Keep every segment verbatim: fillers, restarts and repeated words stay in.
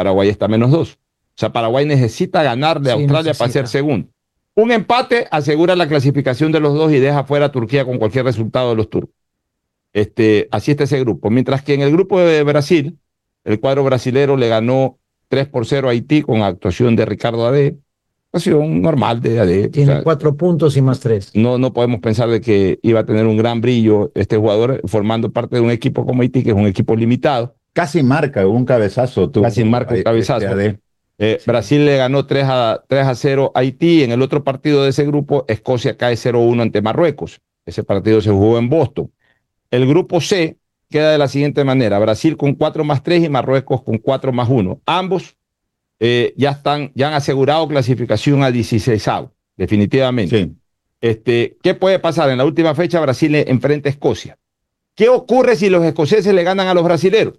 Paraguay está menos dos. O sea, Paraguay necesita ganarle a Sí, Australia necesita. para ser segundo. Un empate asegura la clasificación de los dos y deja fuera a Turquía con cualquier resultado de los turcos. Este, así está ese grupo. Mientras que en el grupo de Brasil, el cuadro brasilero le ganó tres por cero a Haití con actuación de Ricardo Ade. Actuación normal de Ade. Tiene O sea, cuatro puntos y más tres. no, no podemos pensar de que iba a tener un gran brillo este jugador formando parte de un equipo como Haití, que es un equipo limitado. Casi marca un cabezazo. Tú, Casi marca un cabezazo. Este, Eh, sí. Brasil le ganó tres a cero a Haití. En el otro partido de ese grupo, Escocia cae cero uno ante Marruecos. Ese partido se jugó en Boston. El grupo C queda de la siguiente manera: Brasil con cuatro más tres y Marruecos con cuatro más uno. Ambos eh, ya, están, ya han asegurado clasificación a dieciseisavo, definitivamente. Sí. Este, ¿qué puede pasar? En la última fecha Brasil enfrenta a Escocia. ¿Qué ocurre si los escoceses le ganan a los brasileros?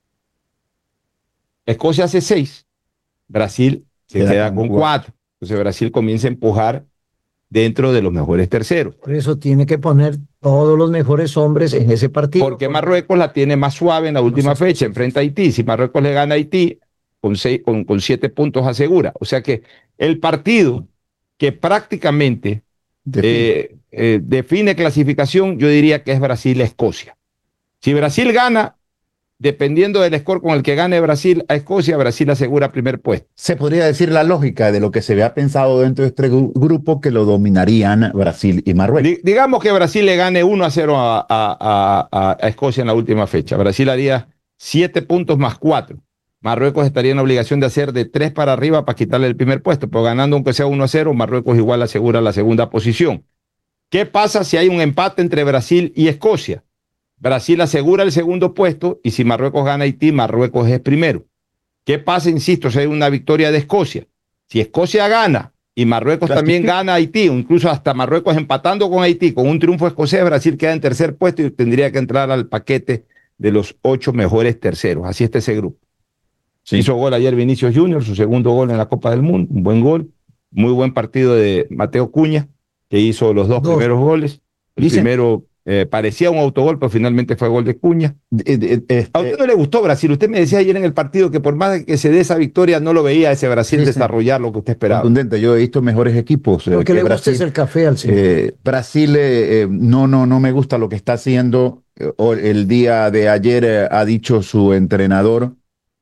Escocia hace seis. Brasil se queda, queda con cuatro. Entonces Brasil comienza a empujar dentro de los mejores terceros. Por eso tiene que poner todos los mejores hombres en ese partido. Porque Marruecos la tiene más suave en la última no sé, fecha, enfrenta a Haití. Si Marruecos le gana a Haití, con, seis, con, con siete puntos asegura. O sea que el partido que prácticamente define. Eh, eh, define clasificación, yo diría que es Brasil-Escocia. Si Brasil gana, dependiendo del score con el que gane Brasil a Escocia, Brasil asegura primer puesto. Se podría decir la lógica de lo que se había pensado dentro de este grupo, que lo dominarían Brasil y Marruecos. D digamos que Brasil le gane uno a cero a, a, a, a Escocia en la última fecha. Brasil haría siete puntos más cuatro. Marruecos estaría en la obligación de hacer de tres para arriba para quitarle el primer puesto, pero ganando aunque sea uno a cero, Marruecos igual asegura la segunda posición. ¿Qué pasa si hay un empate entre Brasil y Escocia? Brasil asegura el segundo puesto y si Marruecos gana Haití, Marruecos es primero. ¿Qué pasa, insisto, si hay una victoria de Escocia? Si Escocia gana y Marruecos también gana Haití, o incluso hasta Marruecos empatando con Haití, con un triunfo escocés, Brasil queda en tercer puesto y tendría que entrar al paquete de los ocho mejores terceros. Así está ese grupo. Sí. Hizo gol ayer Vinicius Junior, su segundo gol en la Copa del Mundo, un buen gol. Muy buen partido de Mateo Cunha, que hizo los dos, dos. primeros goles. El Dicen, primero eh, parecía un autogol, pero finalmente fue gol de Cunha. Eh, eh, eh, ¿A usted no le gustó Brasil? Usted me decía ayer en el partido que por más que se dé esa victoria, no lo veía ese Brasil sí, desarrollar sí. lo que usted esperaba. Contundente. Yo he visto mejores equipos. Lo que, que le gusta Brasil, es el café al señor. Eh, Brasil eh, no, no, no me gusta lo que está haciendo. El día de ayer eh, ha dicho su entrenador,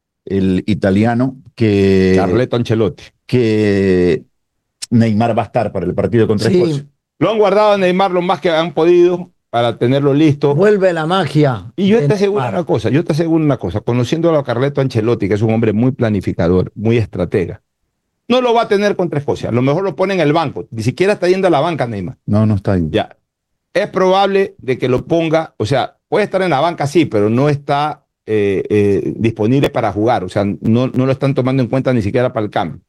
el italiano, que Carleto Ancelotti, que Neymar va a estar para el partido contra sí. Escocia. Lo han guardado a Neymar lo más que han podido para tenerlo listo. Vuelve la magia. Y yo te aseguro una cosa, yo te aseguro una cosa, conociéndolo a Carleto Ancelotti, que es un hombre muy planificador, muy estratega, no lo va a tener contra Escocia. A lo mejor lo pone en el banco, ni siquiera está yendo a la banca Neymar. No, no está yendo. Ya. Es probable de que lo ponga, o sea, puede estar en la banca sí, pero no está Eh, eh, disponible para jugar, o sea, no, no lo están tomando en cuenta ni siquiera para el cambio.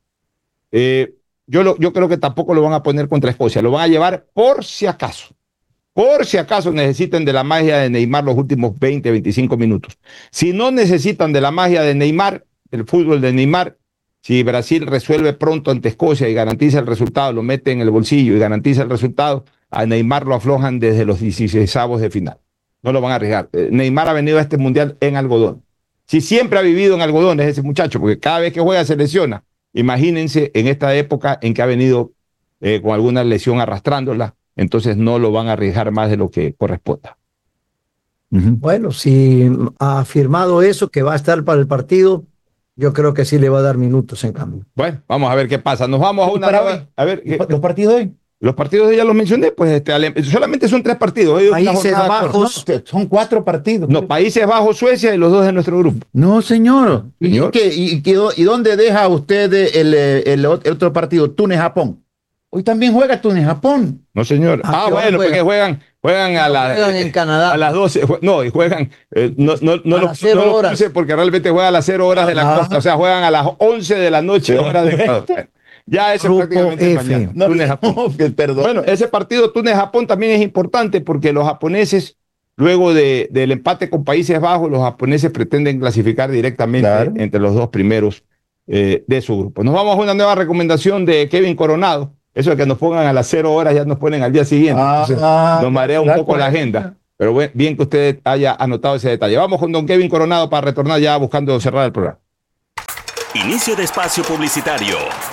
Eh, yo, lo, yo creo que tampoco lo van a poner contra Escocia, lo van a llevar por si acaso, por si acaso necesitan de la magia de Neymar los últimos veinte, veinticinco minutos. Si no necesitan de la magia de Neymar, el fútbol de Neymar, si Brasil resuelve pronto ante Escocia y garantiza el resultado, lo mete en el bolsillo y garantiza el resultado, a Neymar lo aflojan desde los dieciseisavos de final. No lo van a arriesgar. Neymar ha venido a este mundial en algodón. Si siempre ha vivido en algodón es ese muchacho, porque cada vez que juega se lesiona. Imagínense en esta época en que ha venido eh, con alguna lesión arrastrándola, entonces no lo van a arriesgar más de lo que corresponda. Uh-huh. Bueno, si ha afirmado eso, que va a estar para el partido, yo creo que sí le va a dar minutos en cambio. Bueno, vamos a ver qué pasa. Nos vamos a una nueva... A ver, ¿los partidos de hoy? Los partidos ya los mencioné, pues este, solamente son tres partidos. Países Bajos. No, son cuatro partidos. No, Países Bajos, Suecia y los dos de nuestro grupo. No, señor. ¿Señor? ¿Y, qué, y, y, ¿Y dónde deja usted el, el, el otro partido? Túnez-Japón. Hoy también juega Túnez-Japón. No, señor. Ah, ah bueno, porque juegan, juegan a las... Juegan en Canadá. A las doce. No, y juegan... Eh, no no, no, a lo, las cero no horas. lo puse porque realmente juegan a las cero horas de la ah. costa. O sea, juegan a las once de la noche. Hora de... Ya eso Grupo prácticamente F. mañana. No, Túnez-Japón. No, perdón. Bueno, ese partido Túnez-Japón también es importante porque los japoneses, luego de, del empate con Países Bajos, los japoneses pretenden clasificar directamente claro. entre los dos primeros eh, de su grupo. Nos vamos a una nueva recomendación de Kevin Coronado. Eso de que nos pongan a las cero horas, ya nos ponen al día siguiente. Ah, Entonces, ah, nos marea un poco la agenda. Pero bien que usted haya anotado ese detalle. Vamos con don Kevin Coronado para retornar ya buscando cerrar el programa. Inicio de espacio publicitario.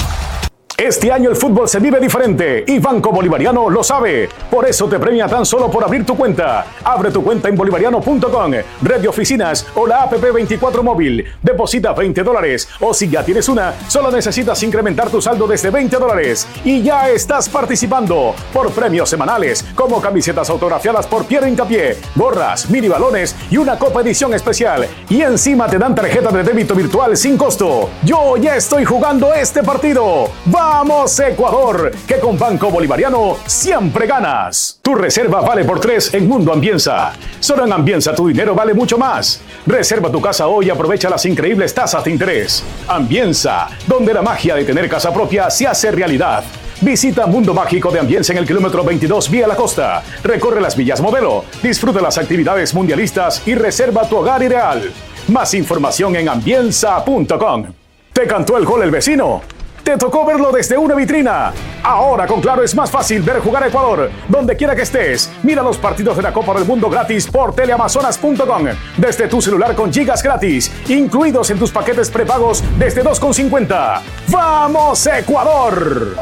Este año el fútbol se vive diferente y Banco Bolivariano lo sabe. Por eso te premia tan solo por abrir tu cuenta. Abre tu cuenta en bolivariano punto com, red de oficinas o la app veinticuatro móvil. Deposita veinte dólares o si ya tienes una, solo necesitas incrementar tu saldo desde veinte dólares. Y ya estás participando por premios semanales como camisetas autografiadas por Pierre Hincapié, gorras, mini balones y una copa edición especial. Y encima te dan tarjeta de débito virtual sin costo. Yo ya estoy jugando este partido. ¡Vamos, Ecuador! Que con Banco Bolivariano siempre ganas. Tu reserva vale por tres en Mundo Ambienza. Solo en Ambienza tu dinero vale mucho más. Reserva tu casa hoy y aprovecha las increíbles tasas de interés. Ambienza, donde la magia de tener casa propia se hace realidad. Visita Mundo Mágico de Ambienza en el kilómetro veintidós vía la costa. Recorre las villas modelo, disfruta las actividades mundialistas y reserva tu hogar ideal. Más información en ambienza punto com. ¿Te cantó el gol el vecino? ¿Te tocó verlo desde una vitrina? Ahora con Claro es más fácil ver jugar a Ecuador. Donde quiera que estés, mira los partidos de la Copa del Mundo gratis por teleamazonas punto com. Desde tu celular con gigas gratis, incluidos en tus paquetes prepagos desde dos con cincuenta. ¡Vamos, Ecuador!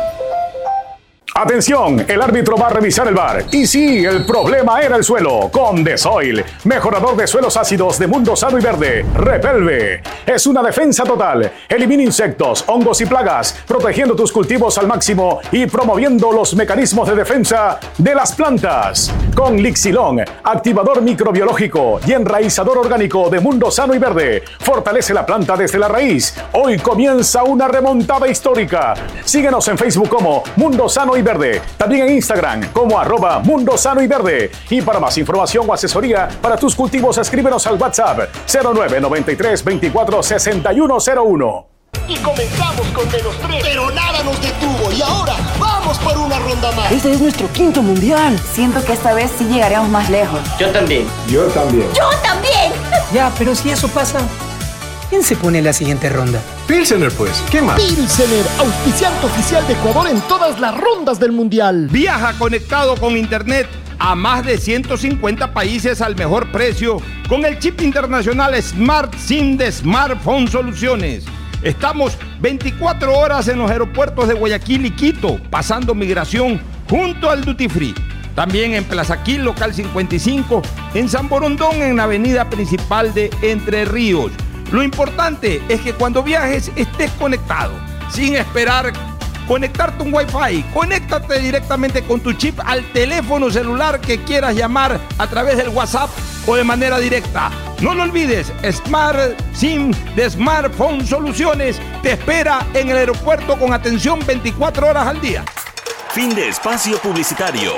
Atención, el árbitro va a revisar el V A R. Y sí, el problema era el suelo. Con Desoil, mejorador de suelos ácidos de Mundo Sano y Verde. Repelve. Es una defensa total. Elimina insectos, hongos y plagas, protegiendo tus cultivos al máximo y promoviendo los mecanismos de defensa de las plantas. Con Lixilon, activador microbiológico y enraizador orgánico de Mundo Sano y Verde. Fortalece la planta desde la raíz. Hoy comienza una remontada histórica. Síguenos en Facebook como Mundo Sano y Verde, también en Instagram como arroba Mundo Sano y Verde. Y para más información o asesoría para tus cultivos, escríbenos al WhatsApp cero nueve noventa y tres veinticuatro sesenta y uno cero uno. Y comenzamos con menos tres, pero nada nos detuvo y ahora vamos por una ronda más. Este es nuestro quinto mundial. Siento que esta vez sí llegaremos más lejos. Yo también. Yo también. Yo también. Ya, pero si eso pasa, ¿quién se pone en la siguiente ronda? Pilsener, pues. ¿Qué más? Pilsener, auspiciante oficial de Ecuador en todas las rondas del mundial. Viaja conectado con internet a más de ciento cincuenta países al mejor precio con el chip internacional Smart SIM de Smartphone Soluciones. Estamos veinticuatro horas en los aeropuertos de Guayaquil y Quito, pasando migración junto al Duty Free. También en Plaza Quil, local cincuenta y cinco, en San Borondón, en la avenida principal de Entre Ríos. Lo importante es que cuando viajes estés conectado, sin esperar conectarte un Wi-Fi. Conéctate directamente con tu chip al teléfono celular que quieras llamar a través del WhatsApp o de manera directa. No lo olvides, Smart SIM de Smartphone Soluciones te espera en el aeropuerto con atención veinticuatro horas al día. Fin de espacio publicitario.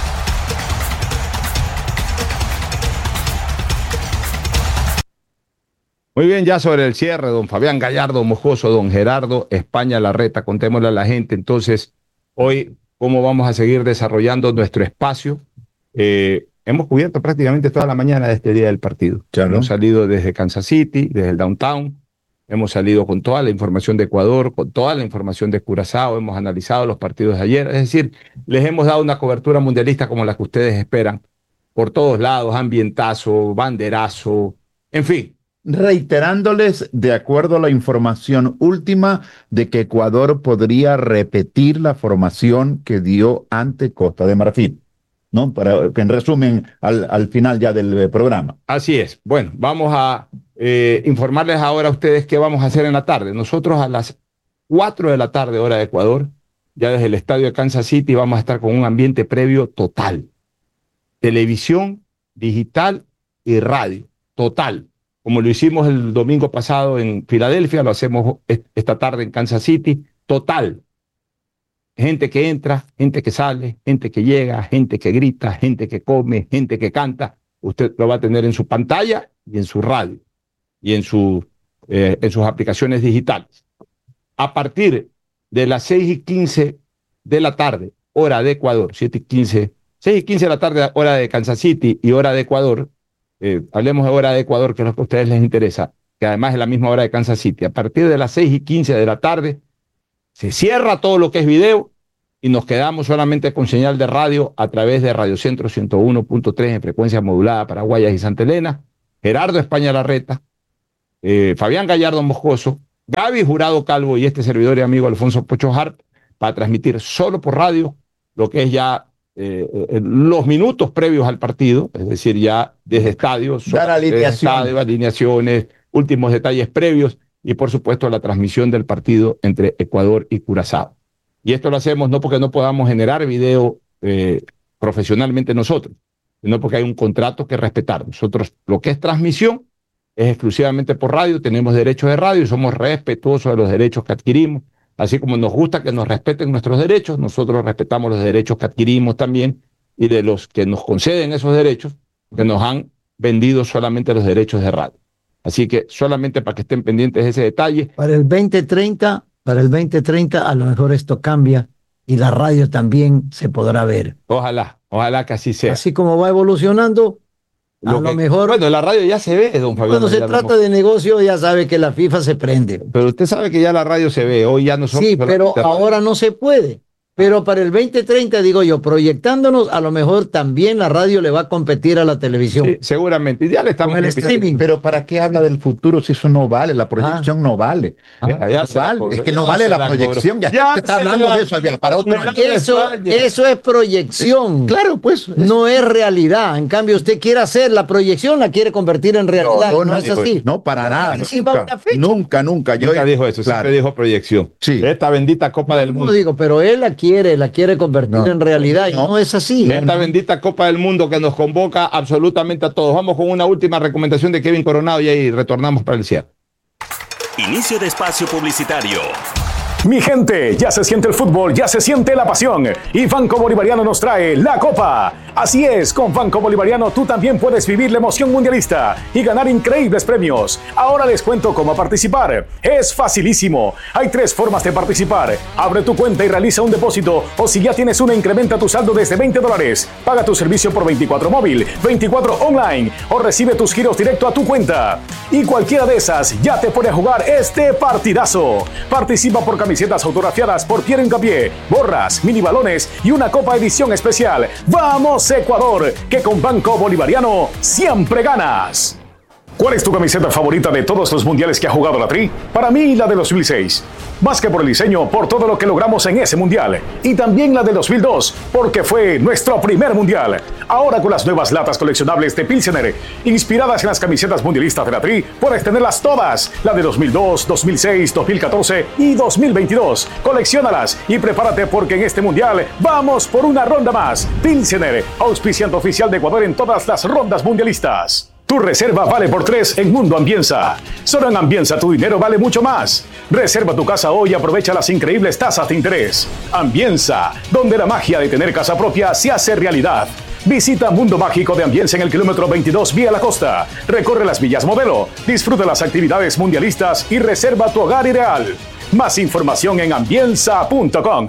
Muy bien, ya sobre el cierre, don Fabián Gallardo Mojoso, don Gerardo España Larreta, contémosle a la gente entonces hoy cómo vamos a seguir desarrollando nuestro espacio. Eh, hemos cubierto prácticamente toda la mañana de este día del partido. Claro. Hemos salido desde Kansas City, desde el downtown, hemos salido con toda la información de Ecuador, con toda la información de Curazao, hemos analizado los partidos de ayer, es decir, les hemos dado una cobertura mundialista como la que ustedes esperan, por todos lados, ambientazo, banderazo, en fin. Reiterándoles, de acuerdo a la información última, de que Ecuador podría repetir la formación que dio ante Costa de Marfil, ¿no? Para que en resumen, al, al final ya del programa. Así es. Bueno, vamos a eh, informarles ahora a ustedes qué vamos a hacer en la tarde. Nosotros a las cuatro de la tarde, hora de Ecuador, ya desde el estadio de Kansas City, vamos a estar con un ambiente previo total. Televisión, digital y radio, total. Como lo hicimos el domingo pasado en Filadelfia, lo hacemos esta tarde en Kansas City, total. Gente que entra, gente que sale, gente que llega, gente que grita, gente que come, gente que canta. Usted lo va a tener en su pantalla y en su radio y en, su, eh, en sus aplicaciones digitales. A partir de las seis y quince de la tarde, hora de Ecuador, siete y quince, seis y quince de la tarde, hora de Kansas City y hora de Ecuador, Eh, hablemos de hora de Ecuador, que es lo que a ustedes les interesa, que además es la misma hora de Kansas City. A partir de las seis y quince de la tarde se cierra todo lo que es video y nos quedamos solamente con señal de radio a través de Radio Centro ciento uno punto tres en frecuencia modulada para Guayas y Santa Elena. Gerardo España Larreta, eh, Fabián Gallardo Moscoso Gaby Jurado Calvo y este servidor y amigo Alfonso Pocho Hart para transmitir solo por radio lo que es ya eh, eh, los minutos previos al partido, es decir, ya desde estadio, Dar alineación. estadio, alineaciones, últimos detalles previos y por supuesto la transmisión del partido entre Ecuador y Curazao. Y esto lo hacemos no porque no podamos generar video eh, profesionalmente nosotros, sino porque hay un contrato que respetar. Nosotros lo que es transmisión es exclusivamente por radio, tenemos derechos de radio y somos respetuosos de los derechos que adquirimos. Así como nos gusta que nos respeten nuestros derechos, nosotros respetamos los derechos que adquirimos también y de los que nos conceden esos derechos, que nos han vendido solamente los derechos de radio. Así que solamente para que estén pendientes de ese detalle. Para el veinte treinta, para el veinte treinta a lo mejor esto cambia y la radio también se podrá ver. Ojalá, ojalá que así sea. Así como va evolucionando, a Lo lo, que- mejor Bueno, la radio ya se ve, don Fabián. cuando se ya trata lo- de negocio ya sabe que la FIFA se prende. Pero usted sabe que ya la radio se ve, hoy ya no somos Sí, pero solamente radio. ahora no se puede. Pero para el veinte treinta, digo yo, proyectándonos, a lo mejor también la radio le va a competir a la televisión. Sí, seguramente. Y ya le estamos Con el empezando. streaming. Pero ¿para qué habla del futuro si eso no vale? La proyección no vale. Ah, Ya, ya No se la vale. cobró. Es que no Ya vale se la la cobró. proyección. Ya, Ya se está se hablando la- de eso ya, para otro No, año. Eso, eso es proyección. Claro, pues. es- No es realidad. En cambio, usted quiere hacer la proyección, la quiere convertir en realidad. No, no, es digo, así. no, para nada. Sí, va Nunca, una fecha. nunca, nunca. Yo Nunca dijo eso, claro. siempre dijo proyección. Sí. Esta bendita Copa del No Mundo. digo, pero él la quiere, la quiere convertir No. en realidad y No. no es así. Esta bendita Copa del Mundo que nos convoca absolutamente a todos. Vamos con una última recomendación de Kevin Coronado y ahí retornamos para el cierre. Inicio de espacio publicitario. Mi gente, ya se siente el fútbol, ya se siente la pasión. Y Banco Bolivariano nos trae la Copa. Así es, con Banco Bolivariano tú también puedes vivir la emoción mundialista y ganar increíbles premios. Ahora les cuento cómo participar. Es facilísimo. Hay tres formas de participar. Abre tu cuenta y realiza un depósito. O si ya tienes una, incrementa tu saldo desde veinte dólares. Paga tu servicio por veinticuatro móvil, veinticuatro online o recibe tus giros directo a tu cuenta. Y cualquiera de esas ya te pone a jugar este partidazo. Participa por camisetas autografiadas por Piero Hincapié, gorras, mini balones y una copa edición especial. ¡Vamos Ecuador! Que con Banco Bolivariano siempre ganas. ¿Cuál es tu camiseta favorita de todos los mundiales que ha jugado la Tri? Para mí, la de dos mil seis. Más que por el diseño, por todo lo que logramos en ese mundial. Y también la de dos mil dos, porque fue nuestro primer mundial. Ahora con las nuevas latas coleccionables de Pilsener, inspiradas en las camisetas mundialistas de la Tri, puedes tenerlas todas. La de dos mil dos, dos mil seis, dos mil catorce y dos mil veintidós. Colecciónalas y prepárate porque en este mundial vamos por una ronda más. Pilsener, auspiciante oficial de Ecuador en todas las rondas mundialistas. Tu reserva vale por tres en Mundo Ambienza. Solo en Ambienza tu dinero vale mucho más. Reserva tu casa hoy y aprovecha las increíbles tasas de interés. Ambienza, donde la magia de tener casa propia se hace realidad. Visita Mundo Mágico de Ambienza en el kilómetro veintidós vía la costa. Recorre las villas modelo, disfruta las actividades mundialistas y reserva tu hogar ideal. Más información en ambienza punto com.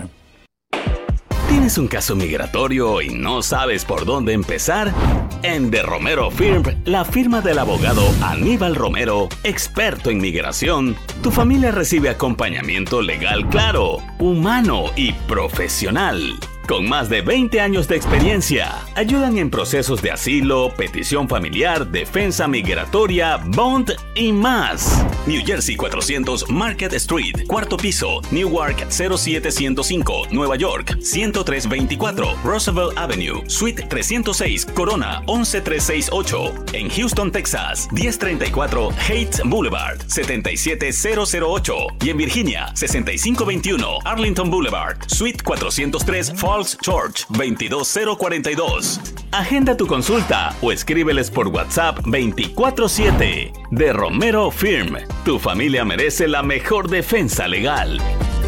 ¿Tienes un caso migratorio y no sabes por dónde empezar? En The Romero Firm, la firma del abogado Aníbal Romero, experto en migración, tu familia recibe acompañamiento legal claro, humano y profesional. Con más de veinte años de experiencia, ayudan en procesos de asilo, petición familiar, defensa migratoria, bond y más. New Jersey cuatrocientos Market Street, cuarto piso, Newark cero siete cero cinco, Nueva York ciento tres veinticuatro, Roosevelt Avenue, Suite trescientos seis, Corona once mil trescientos sesenta y ocho. En Houston, Texas, diez treinta y cuatro Heights Boulevard, setenta y siete mil ocho. Y en Virginia, sesenta y cinco veintiuno Arlington Boulevard, Suite cuatrocientos tres, Falls Church, veintidós mil cuarenta y dos. Agenda tu consulta o escríbeles por WhatsApp veinticuatro siete. De Romero Firm, tu familia merece la mejor defensa legal.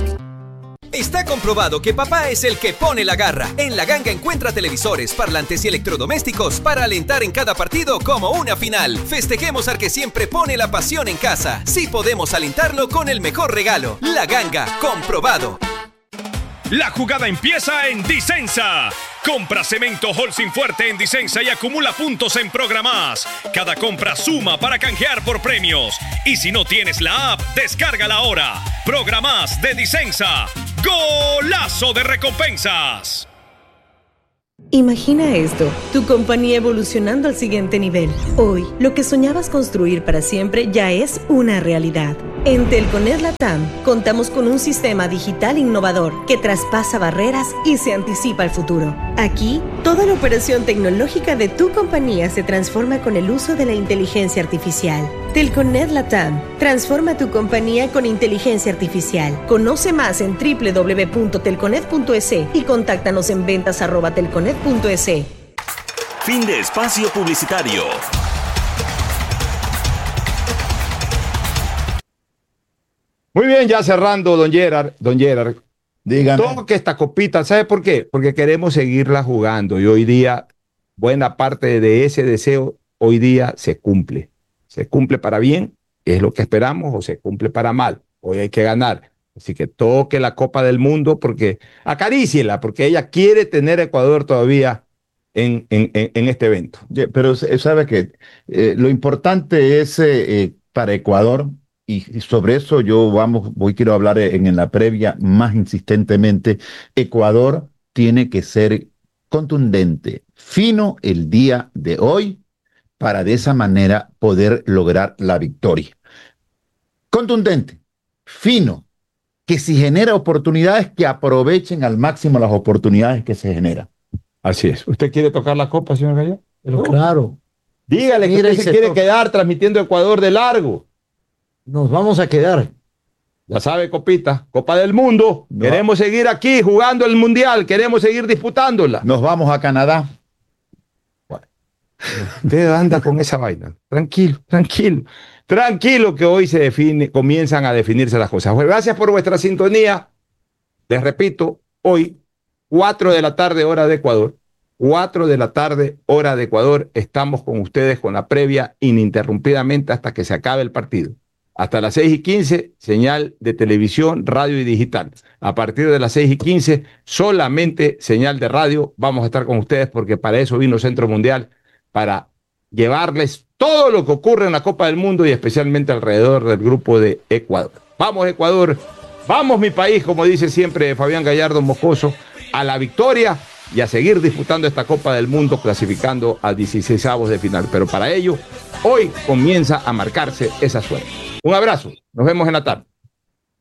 Está comprobado que papá es el que pone la garra. En La Ganga encuentra televisores, parlantes y electrodomésticos para alentar en cada partido como una final. Festejemos al que siempre pone la pasión en casa. Sí podemos alentarlo con el mejor regalo. La Ganga, comprobado. La jugada empieza en Disensa. Compra cemento Holcim Fuerte en Disensa y acumula puntos en Programás. Cada compra suma para canjear por premios. Y si no tienes la app, descárgala ahora. Programás de Disensa. ¡Golazo de recompensas! Imagina esto, tu compañía evolucionando al siguiente nivel. Hoy, lo que soñabas construir para siempre ya es una realidad. En Telconet Latam contamos con un sistema digital innovador que traspasa barreras y se anticipa al futuro. Aquí, toda la operación tecnológica de tu compañía se transforma con el uso de la inteligencia artificial. Telconet Latam transforma tu compañía con inteligencia artificial. Conoce más en doble u doble u doble u punto telconet punto es y contáctanos en ventas arroba telconet punto es. Fin de espacio publicitario. Muy bien, ya cerrando, don Gerard, don Gerard. Dígame. Todo que esta copita, ¿sabe por qué? Porque queremos seguirla jugando y hoy día buena parte de ese deseo hoy día se cumple. Se cumple para bien, que es lo que esperamos, o se cumple para mal. Hoy hay que ganar. Así que toque la Copa del Mundo, porque acaríciela, porque ella quiere tener a Ecuador todavía en, en, en, en este evento. Pero sabe que eh, lo importante es eh, para Ecuador. Y sobre eso yo vamos, voy quiero hablar en, en la previa más insistentemente. Ecuador tiene que ser contundente, fino el día de hoy para de esa manera poder lograr la victoria. Contundente, fino, que si genera oportunidades, que aprovechen al máximo las oportunidades que se generan. Así es. ¿Usted quiere tocar la copa, señor Gallardo? Pero claro. Dígale Mira, que usted se quiere quedar transmitiendo Ecuador de largo. Nos vamos a quedar. Ya sabe, copita, Copa del Mundo. No. Queremos seguir aquí jugando el Mundial. Queremos seguir disputándola. Nos vamos a Canadá. Bueno, usted anda con esa vaina. Tranquilo, tranquilo. Tranquilo que hoy se define, comienzan a definirse las cosas. Bueno, gracias por vuestra sintonía. Les repito, hoy, cuatro de la tarde, hora de Ecuador. cuatro de la tarde, hora de Ecuador. Estamos con ustedes con la previa ininterrumpidamente hasta que se acabe el partido. Hasta las seis y quince, señal de televisión, radio y digital. A partir de las seis y quince, solamente señal de radio. Vamos a estar con ustedes porque para eso vino Centro Mundial, para llevarles todo lo que ocurre en la Copa del Mundo y especialmente alrededor del grupo de Ecuador. Vamos, Ecuador. Vamos, mi país, como dice siempre Fabián Gallardo Moscoso, a la victoria y a seguir disputando esta Copa del Mundo, clasificando a dieciseisavos de final. Pero para ello, hoy comienza a marcarse esa suerte. Un abrazo, nos vemos en la tarde.